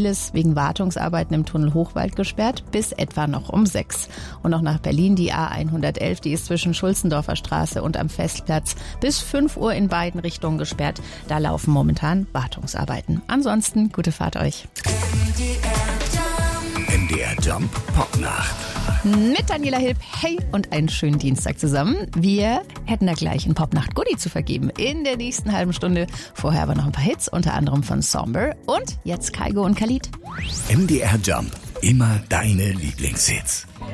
vieles wegen Wartungsarbeiten im Tunnel Hochwald gesperrt, bis etwa noch um 6. Und noch nach Berlin die A111, die ist zwischen Schulzendorfer Straße und am Festplatz bis 5 Uhr in beiden Richtungen gesperrt. Da laufen momentan Wartungsarbeiten. Ansonsten gute Fahrt euch. MDR Jump Popnacht. Mit Daniela Hilb, hey und einen schönen Dienstag zusammen. Wir hätten da gleich einen Popnacht-Goodie zu vergeben in der nächsten halben Stunde. Vorher aber noch ein paar Hits, unter anderem von Somber und jetzt Kygo und Khalid. MDR Jump, immer deine Lieblingshits.